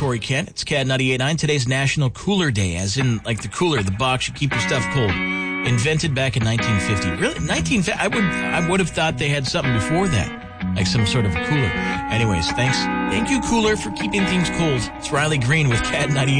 Corey Kent. It's CAD 98.9. Today's National Cooler Day, as in, like, the cooler, the box you keep your stuff cold. Invented back in 1950. Really? I would have thought they had something before that, like some sort of a cooler. Anyways, thanks. Thank you, cooler, for keeping things cold. It's Riley Green with CAD 98.